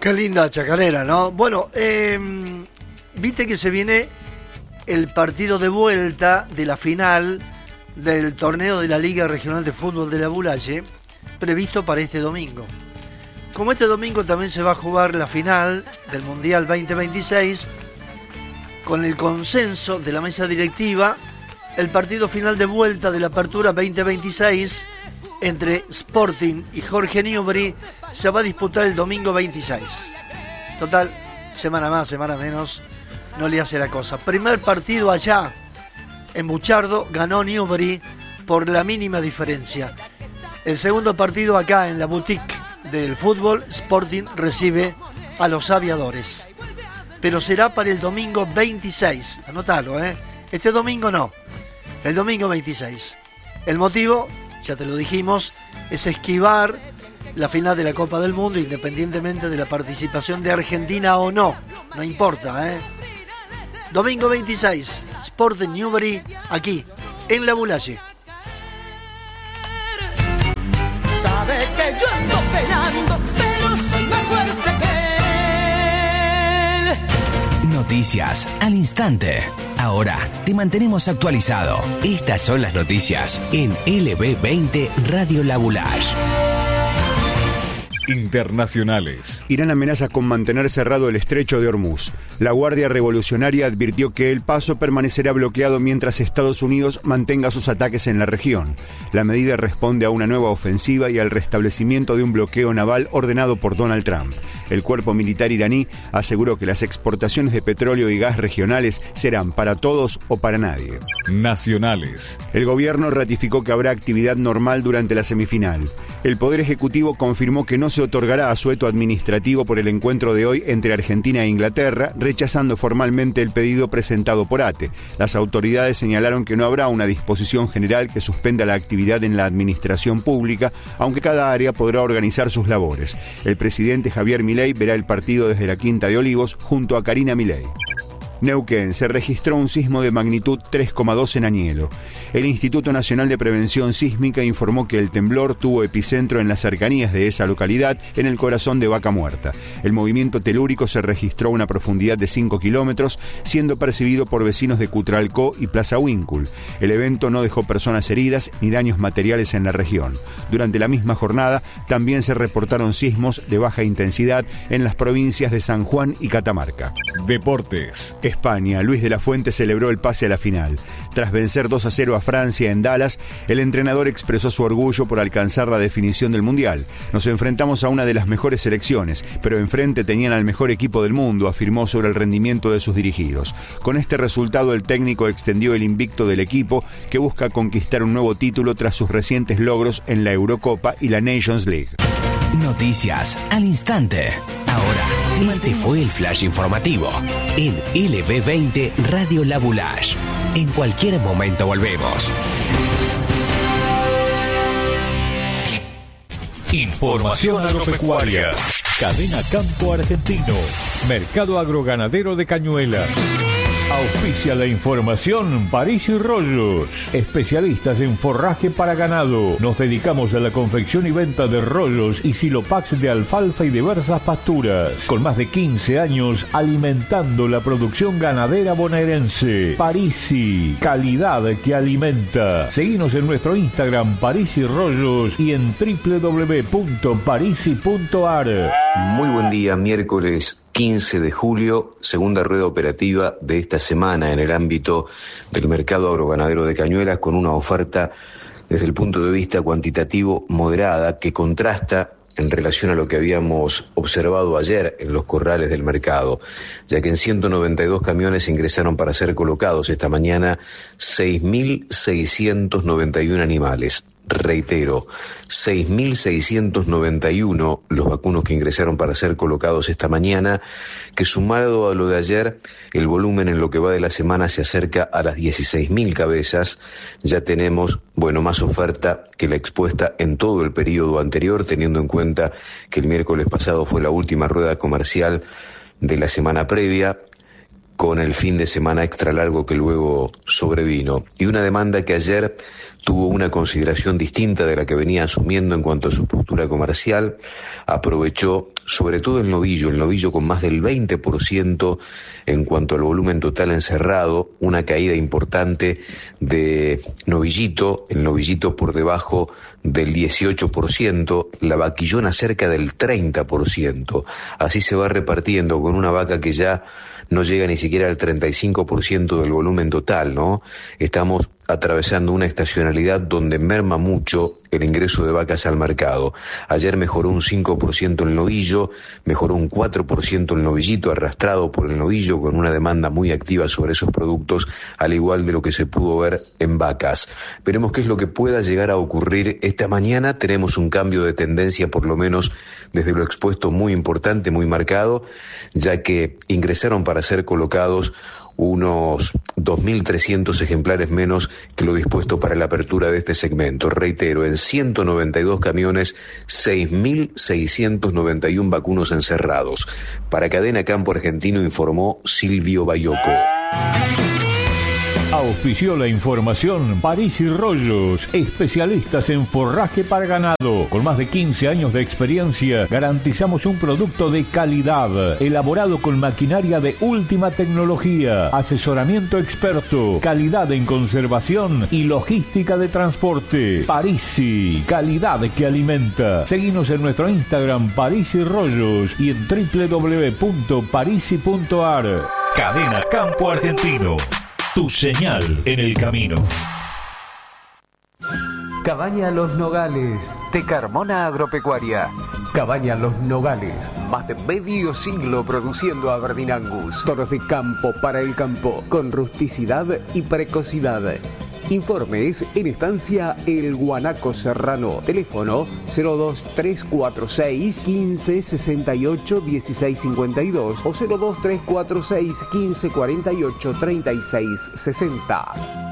Qué linda chacarera, ¿no? Bueno, viste que se viene el partido de vuelta de la final del torneo de la Liga Regional de Fútbol de la Bulaye, previsto para este domingo. Como este domingo también se va a jugar la final del Mundial 2026, con el consenso de la mesa directiva, el partido final de vuelta de la Apertura 2026 entre Sporting y Jorge Newbery se va a disputar el domingo 26. Total, semana más, semana menos, no le hace la cosa. Primer partido allá, en Buchardo, ganó Newbery por la mínima diferencia. El segundo partido acá en la boutique del fútbol, Sporting recibe a los Aviadores. Pero será para el domingo 26, anótalo, Este domingo no, el domingo 26. El motivo, ya te lo dijimos, es esquivar la final de la Copa del Mundo, independientemente de la participación de Argentina o no. No importa, Domingo 26, Sporting Newbery, aquí, en la Bulaye. Sabe que yo ando penando, pero soy más fuerte que él. Noticias al instante. Ahora te mantenemos actualizado. Estas son las noticias en LB20 Radio La Bulaye. Internacionales. Irán amenaza con mantener cerrado el estrecho de Hormuz. La Guardia Revolucionaria advirtió que el paso permanecerá bloqueado mientras Estados Unidos mantenga sus ataques en la región. La medida responde a una nueva ofensiva y al restablecimiento de un bloqueo naval ordenado por Donald Trump. El cuerpo militar iraní aseguró que las exportaciones de petróleo y gas regionales serán para todos o para nadie. Nacionales. El gobierno ratificó que habrá actividad normal durante la semifinal. El Poder Ejecutivo confirmó que no se otorgará asueto administrativo por el encuentro de hoy entre Argentina e Inglaterra, rechazando formalmente el pedido presentado por ATE. Las autoridades señalaron que no habrá una disposición general que suspenda la actividad en la administración pública, aunque cada área podrá organizar sus labores. El presidente Javier Milei verá el partido desde la Quinta de Olivos junto a Karina Milei. Neuquén, se registró un sismo de magnitud 3,2 en Añelo. El Instituto Nacional de Prevención Sísmica informó que el temblor tuvo epicentro en las cercanías de esa localidad, en el corazón de Vaca Muerta. El movimiento telúrico se registró a una profundidad de 5 kilómetros, siendo percibido por vecinos de Cutralcó y Plaza Huíncul. El evento no dejó personas heridas ni daños materiales en la región. Durante la misma jornada, también se reportaron sismos de baja intensidad en las provincias de San Juan y Catamarca. Deportes. España, Luis de la Fuente celebró el pase a la final. Tras vencer 2-0 a Francia en Dallas, el entrenador expresó su orgullo por alcanzar la definición del Mundial. Nos enfrentamos a una de las mejores selecciones, pero enfrente tenían al mejor equipo del mundo, afirmó sobre el rendimiento de sus dirigidos. Con este resultado, el técnico extendió el invicto del equipo, que busca conquistar un nuevo título tras sus recientes logros en la Eurocopa y la Nations League. Noticias al instante. Ahora, este fue el flash informativo en LB20 Radio La Bulaye. En cualquier momento volvemos. Información agropecuaria. Cadena Campo Argentino. Mercado Agroganadero de Cañuelas. Auspicia la información París y Rollos, especialistas en forraje para ganado. Nos dedicamos a la confección y venta de rollos y silopax de alfalfa y diversas pasturas. Con más de 15 años alimentando la producción ganadera bonaerense. Parisi, calidad que alimenta. Seguinos en nuestro Instagram París y Rollos y en www.parisi.ar. Muy buen día, miércoles 15 de julio, segunda rueda operativa de esta semana en el ámbito del mercado agroganadero de Cañuelas, con una oferta desde el punto de vista cuantitativo moderada que contrasta en relación a lo que habíamos observado ayer en los corrales del mercado, ya que en 192 camiones ingresaron para ser colocados esta mañana 6.691 animales. Reitero, 6.691 los vacunos que ingresaron para ser colocados esta mañana, que sumado a lo de ayer, el volumen en lo que va de la semana se acerca a las 16.000 cabezas. Ya tenemos, más oferta que la expuesta en todo el periodo anterior, teniendo en cuenta que el miércoles pasado fue la última rueda comercial de la semana previa, con el fin de semana extra largo que luego sobrevino, y una demanda que ayer tuvo una consideración distinta de la que venía asumiendo en cuanto a su postura comercial, aprovechó sobre todo el novillo con más del 20% en cuanto al volumen total encerrado, una caída importante de novillito, el novillito por debajo del 18%, la vaquillona cerca del 30%. Así se va repartiendo con una vaca que ya no llega ni siquiera al 35% del volumen total, ¿no? Estamos atravesando una estacionalidad donde merma mucho el ingreso de vacas al mercado. Ayer mejoró un 5% el novillo, mejoró un 4% el novillito arrastrado por el novillo con una demanda muy activa sobre esos productos, al igual de lo que se pudo ver en vacas. Veremos qué es lo que pueda llegar a ocurrir esta mañana. Tenemos un cambio de tendencia, por lo menos desde lo expuesto, muy importante, muy marcado, ya que ingresaron para ser colocados unos 2.300 ejemplares menos que lo dispuesto para la apertura de este segmento. Reitero, en 192 camiones, 6.691 vacunos encerrados. Para Cadena Campo Argentino informó Silvio Bayoco. Auspició la información París y Rollos, especialistas en forraje para ganado. Con más de 15 años de experiencia, garantizamos un producto de calidad, elaborado con maquinaria de última tecnología, asesoramiento experto, calidad en conservación y logística de transporte. Parisi, calidad que alimenta. Seguinos en nuestro Instagram París y Rollos y en www.parisi.ar. Cadena Campo Argentino. Tu señal en el camino. Cabaña Los Nogales, de Carmona Agropecuaria. Cabaña Los Nogales, más de medio siglo produciendo Aberdeen Angus. Toros de campo para el campo, con rusticidad y precocidad. Informes en Estancia El Guanaco Serrano. Teléfono 02346 1568 1652 o 02346 1548 3660.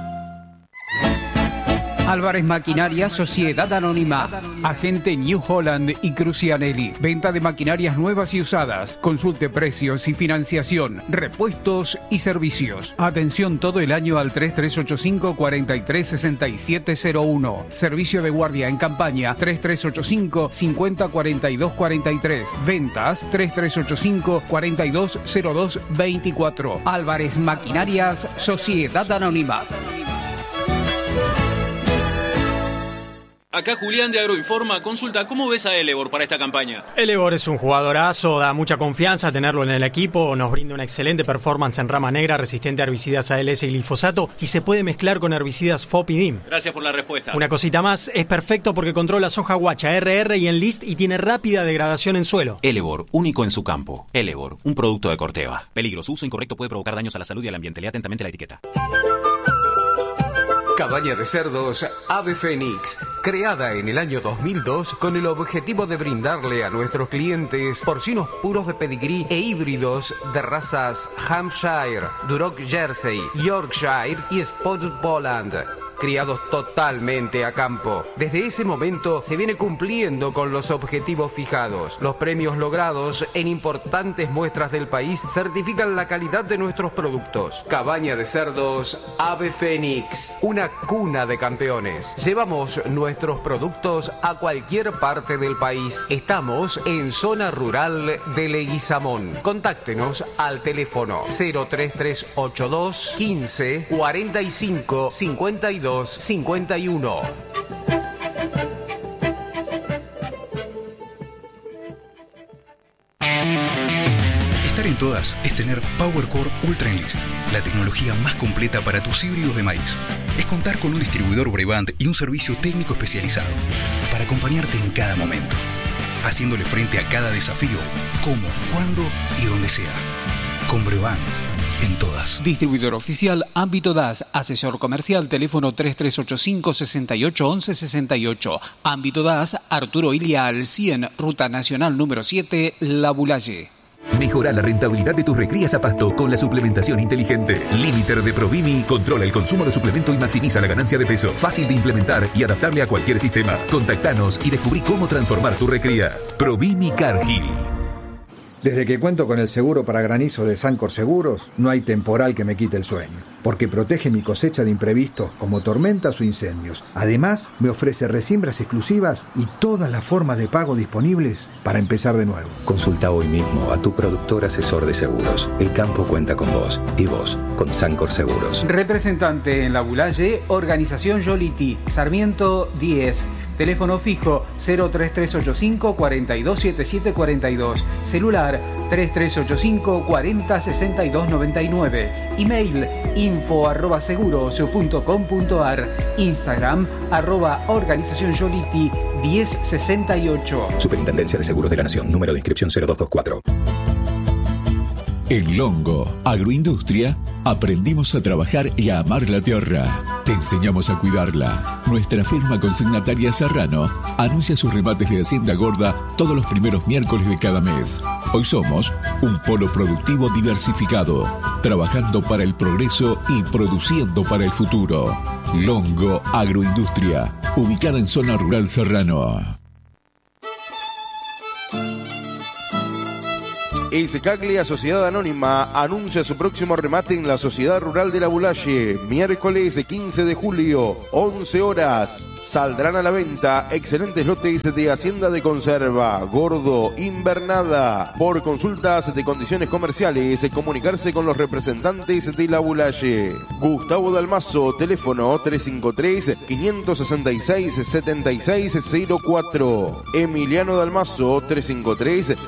Álvarez Maquinaria, Sociedad Anónima, Agente New Holland y Crucianelli. Venta de maquinarias nuevas y usadas. Consulte precios y financiación, repuestos y servicios. Atención todo el año al 3385 436701. Servicio de guardia en campaña 3385 50 42 43. Ventas 3385 4202 24. Álvarez Maquinarias, Sociedad Anónima. Acá Julián de Agroinforma. Consulta, ¿cómo ves a Elevor para esta campaña? Elevor es un jugadorazo, da mucha confianza tenerlo en el equipo, nos brinda una excelente performance en rama negra, resistente a herbicidas ALS y glifosato y se puede mezclar con herbicidas FOP y DIM. Gracias por la respuesta. Una cosita más, es perfecto porque controla soja guacha, RR y Enlist y tiene rápida degradación en suelo. Elevor, único en su campo. Elevor, un producto de Corteva. Peligro, su uso incorrecto puede provocar daños a la salud y al ambiente. Lea atentamente la etiqueta. Cabaña de cerdos Ave Fénix, creada en el año 2002 con el objetivo de brindarle a nuestros clientes porcinos puros de pedigrí e híbridos de razas Hampshire, Duroc Jersey, Yorkshire y Spotted Poland. Criados totalmente a campo. Desde ese momento se viene cumpliendo con los objetivos fijados. Los premios logrados en importantes muestras del país certifican la calidad de nuestros productos. Cabaña de cerdos Ave Fénix, una cuna de campeones. Llevamos nuestros productos a cualquier parte del país. Estamos en zona rural de Leguizamón. Contáctenos al teléfono 03382 15 45 52 51. Estar en todas es tener PowerCore Ultra Enlist, la tecnología más completa para tus híbridos de maíz. Es contar con un distribuidor Brevant y un servicio técnico especializado para acompañarte en cada momento, haciéndole frente a cada desafío, como, cuándo y donde sea. Con Brevant. En todas. Distribuidor oficial Ámbito DAS, asesor comercial, teléfono 3385 68 11 68. Ámbito DAS, Arturo Ilia al 100, Ruta Nacional número 7, La Bulaye. Mejora la rentabilidad de tus recrías a pasto con la suplementación inteligente. Limiter de Provimi controla el consumo de suplemento y maximiza la ganancia de peso. Fácil de implementar y adaptable a cualquier sistema. Contactanos y descubrí cómo transformar tu recría. Provimi Cargill. Desde que cuento con el seguro para granizo de Sancor Seguros, no hay temporal que me quite el sueño, porque protege mi cosecha de imprevistos como tormentas o incendios. Además, me ofrece resiembras exclusivas y todas las formas de pago disponibles para empezar de nuevo. Consulta hoy mismo a tu productor asesor de seguros. El campo cuenta con vos y vos con Sancor Seguros. Representante en La Bulaye, Organización Yoliti, Sarmiento 10. Teléfono fijo 03385 427742. Celular 3385 406299. Email info@seguros.com.ar. Instagram @Organización Yoliti 1068. Superintendencia de Seguros de la Nación. Número de inscripción 0224. En Longo Agroindustria aprendimos a trabajar y a amar la tierra. Te enseñamos a cuidarla. Nuestra firma consignataria Serrano anuncia sus remates de Hacienda Gorda todos los primeros miércoles de cada mes. Hoy somos un polo productivo diversificado, trabajando para el progreso y produciendo para el futuro. Longo Agroindustria, ubicada en zona rural Serrano. Escaglia Sociedad Anónima anuncia su próximo remate en la Sociedad Rural de La Bulaye, miércoles 15 de julio, 11 horas. Saldrán a la venta excelentes lotes de Hacienda de Conserva, Gordo, Invernada. Por consultas de condiciones comerciales, comunicarse con los representantes de La Bulaye. Gustavo Dalmazo, teléfono 353-566-7604. Emiliano Dalmazo,